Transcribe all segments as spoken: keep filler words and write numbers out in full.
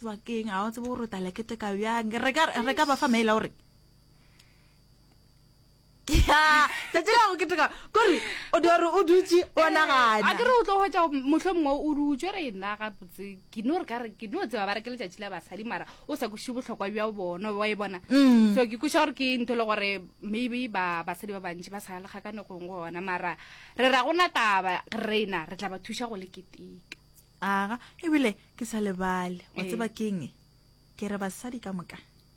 tswa keng a o tsebo go rota lekete ka yang re ka re ka ba fa mail hore ya tsela go keteka kore o di re o dutse ona gana a ke re o tlo hotsa mohlomongwe o rutse re nna ga botse ke no re ka re ke no tseba ba re ke le tšatši la basadi mara o sa kushi bohlokwa bja bona wa e bona so ke kusha gore ke ntho le gore maybe ba basadi ba bantši ba sa le ga ka nokong go ona mara re ra gona taba reina re tla ba thuša go le ketika aga e bile ke sa lebale o tseba keng ke re basadi ka moka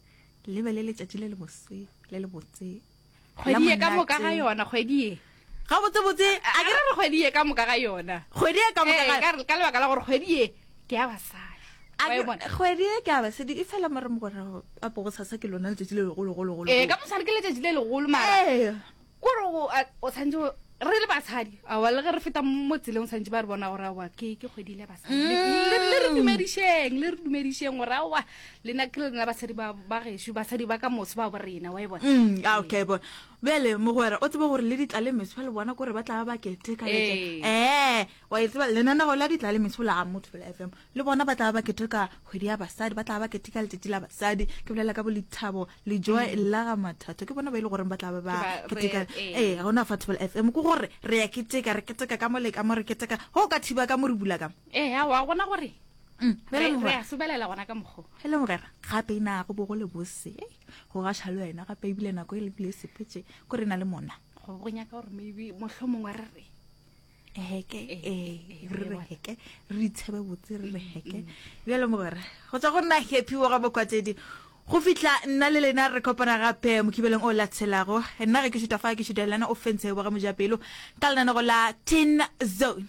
le be le le tšatši le le bose le le botse kgwedi e ka moka ga yona kgwedi e ga botse botse a ke re re kgwedi e ka moka ga yona kgwedi e ka moka ga ka lebaka la gore kgwedi e ke ya basadi kgwedi e ke ya basadi e fela mare mo gore a po go sasa ke lona le tšatši le legolo golo golo eh ka mosadi ke le tšatši le legolo mara gore o tshwantse re le basadi a wa le ge re feta mo tseleng tshwantse ba re bona gore wa ke ke kgwedi le basadi le re dumedišeng le re dumedišeng gore wa le nna ke le nna basadi ba gešo basadi ba ka mose ba borena wa e bona okay bona bele mo gore o tsebe gore le ditlale meso le bona gore ba tla ba keteka le eh wa itse le nana go la ditlale meso la motho le F M le bona ba tla ba keteka kgwedi ya basadi ba tla ba keteka le tšatši la basadi ke bolela ka bolithabo le joy la ga mathatho ke bona ba ile gore ba tla ba keteka eh gona Fatful F M go gore re ya keteka re keteka ka mole ka mo re keteka ho ka thiba ka mo re bula ka eh ya wa gona gore re re subelela gona ka mogo hele mo gera gape ina go bo go le bose go ga tshalo ena gape ibile nako e le bile sepetse go rena le mona go gonya ka gore maybe mohlomongwe re re heke eh re heke re tshebe botse re heke bjale mo gera go tsa go nna happy wa ga bokwatedi go fitla nna le lena re kopana gape mo kibeleng o latselago nna ge ke šuta fa ke šutelana offensive wa ga mojapelo ka lena go la Teen Zone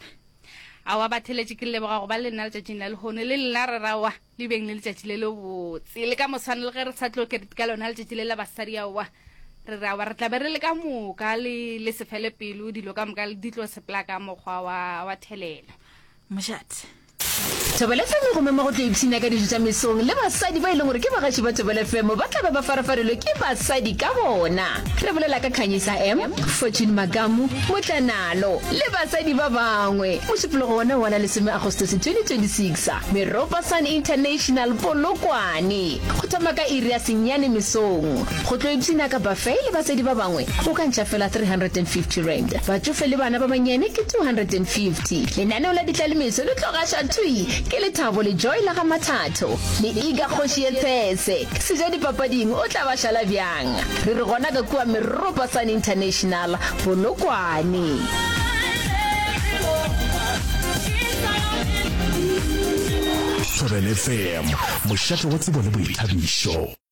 a wa batheletše ke leboga go ba le nna letšatšing la lehono le lena re rawa le beng le letšatši le le botse le ka moswane le ge re sa tlo ka lona letšatši le la basadi aowa re rawa re tla be re le ka moka le le sefele pelo dilo ka moka di tlo sepela ka mokgwa wa thelela mošate Thobela F M go mema go tlo ipsina ka dijo tša mesong le basadi ba ile gore ke bagaši ba Thobela F M ba tla ba ba farafarelwe ke basadi ka bona re bolela ka Khanyisa M Fortune Magamu Motlanalo le basadi ba bangwe mošupologo wona wana le some Agostose twenty twenty-six Meropa Sun International Polokwane go thoma ka iri ya senyane mesong go tlo ipsina ka buffet le basadi ba bangwe o ka ntšha fela three hundred fifty rand batsofe le bana ba banyane ke two hundred fifty lenaneo la ditlalemeso le tlogaša ke le Thabo le Joy la ga Mathatho le Iga Khoshiyetsese seja dipapading o tla ba shala bjang re re gona ka kua Meropa Sun International Polokwane Thobela F M mošate wa tsebo le boithabišo.